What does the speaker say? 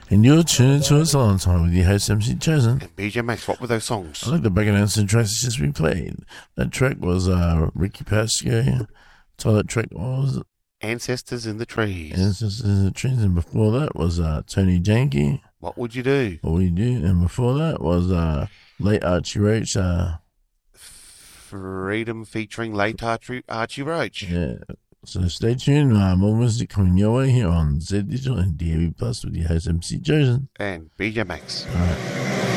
And you're tuned to a song time with your host MC Chosen. And BJ Max, what were those songs? I like the back announcing tracks just we played. That track was Ricky Pascoe. Toilet track was Ancestors in the Trees. Ancestors in the Trees. And before that was Tony Janke. What Would You Do? What We Do. And before that was late Archie Roach. Freedom featuring late Archie Roach. Yeah. So stay tuned. More music coming your way here on Z Digital and DAB Plus with your host MC Chosen. And BJ Max. All right.